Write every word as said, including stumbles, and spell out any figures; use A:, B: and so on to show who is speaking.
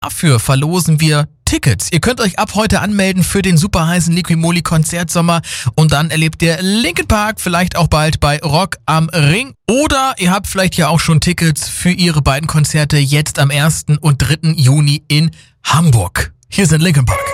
A: Dafür verlosen wir Tickets. Ihr könnt euch ab heute anmelden für den super heißen Liquimoli Konzertsommer und dann erlebt ihr Linkin Park vielleicht auch bald bei Rock am Ring. Oder ihr habt vielleicht ja auch schon Tickets für ihre beiden Konzerte jetzt am ersten und dritten Juni in Hamburg. Hier sind Linkin Park.